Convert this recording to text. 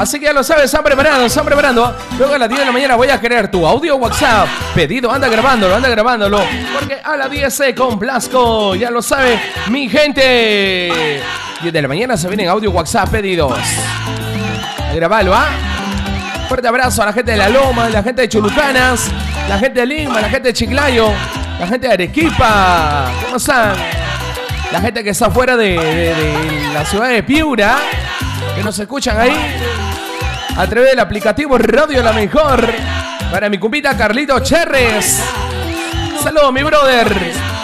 Así que ya lo sabes, están preparando, están preparando. Luego a las 10 de la mañana voy a querer tu audio WhatsApp. Pedido, anda grabándolo. Porque a las 10 se complazco. Ya lo sabe mi gente. 10 de la mañana se vienen audio WhatsApp pedidos. Grabalo, ¿ah? Fuerte abrazo a la gente de La Loma, la gente de Chulucanas, la gente de Lima, la gente de Chiclayo, la gente de Arequipa. ¿Cómo están? La gente que está fuera de la ciudad de Piura, que nos escuchan ahí a través del aplicativo Radio La Mejor. Para mi compita Carlito Cherres. Saludos, mi brother.